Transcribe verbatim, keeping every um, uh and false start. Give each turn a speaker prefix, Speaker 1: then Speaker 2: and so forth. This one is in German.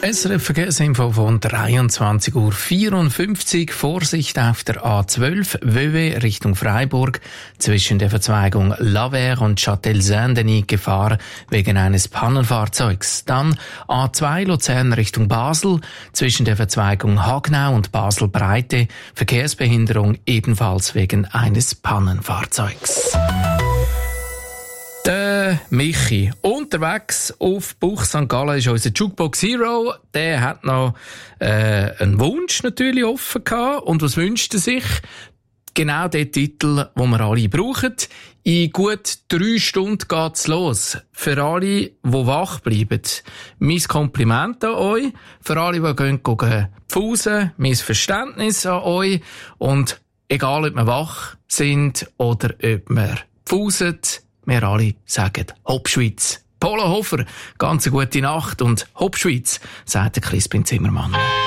Speaker 1: S R F-Verkehrsinfo von dreiundzwanzig Uhr vierundfünfzig. Vorsicht auf der A zwölf, Vevey Richtung Freiburg. Zwischen der Verzweigung Lavère und Châtel-Saint-Denis Gefahr wegen eines Pannenfahrzeugs. Dann A zwei Luzern Richtung Basel. Zwischen der Verzweigung Hagnau und Basel-Breite. Verkehrsbehinderung ebenfalls wegen eines Pannenfahrzeugs. Der Michi, unterwegs auf Buch Sankt Gallen ist unser Jukebox Hero. Der hat noch äh, einen Wunsch natürlich offen gehabt. Und was wünscht er sich? Genau den Titel, den wir alle brauchen. In gut drei Stunden geht's los. Für alle, die wach bleiben, mein Kompliment an euch. Für alle, die gehen, gehen pfusen, mein Verständnis an euch. Und egal, ob wir wach sind oder ob wir pfusen, wir alle sagen Hopp Schweiz. Polo Hofer, ganz eine gute Nacht und Hopp Schweiz, sagt der Crispin Zimmermann.